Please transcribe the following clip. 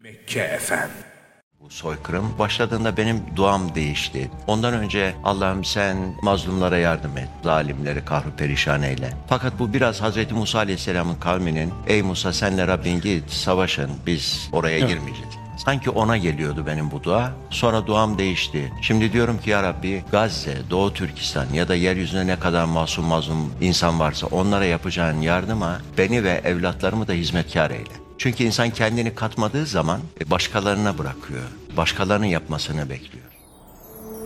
Mekke efendim. Bu soykırım başladığında benim duam değişti. Ondan önce Allah'ım sen mazlumlara yardım et, zalimleri kahru perişan eyle. Fakat bu biraz Hz. Musa Aleyhisselam'ın kavminin ey Musa senle Rabbin git savaşın biz oraya girmeyeceğiz. Sanki ona geliyordu benim bu dua. Sonra duam değişti. Şimdi diyorum ki ya Rabbi Gazze, Doğu Türkistan ya da yeryüzünde ne kadar masum mazlum insan varsa onlara yapacağın yardıma beni ve evlatlarımı da hizmetkar eyle. Çünkü insan kendini katmadığı zaman başkalarına bırakıyor. Başkalarının yapmasını bekliyor.